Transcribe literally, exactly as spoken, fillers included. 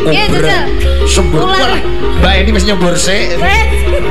Iya, jajal. Sembur. Mbak ini wis nyembur sik.